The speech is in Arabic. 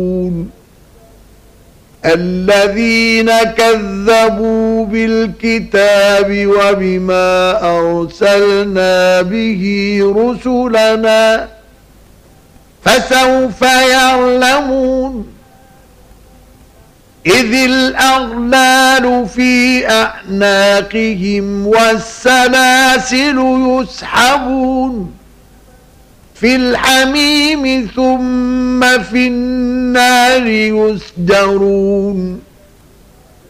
الذين كذبوا بالكتاب وبما أرسلنا به رسلنا فسوف يعلمون إذ الأغلال في أعناقهم والسلاسل يسحبون في الحميم ثم في النار يسجرون